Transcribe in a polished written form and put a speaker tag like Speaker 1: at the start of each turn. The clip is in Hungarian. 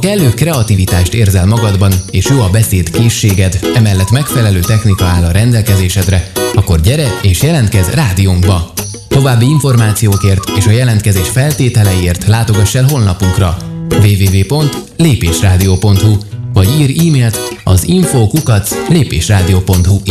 Speaker 1: kellő kreativitást érzel magadban, és jó a beszéd készséged, emellett megfelelő technika áll a rendelkezésedre, akkor gyere és jelentkezz rádiónkba! További információkért és a jelentkezés feltételeiért látogass el honlapunkra www.lépésradio.hu vagy írj e-mailt az info@lépésradio.hu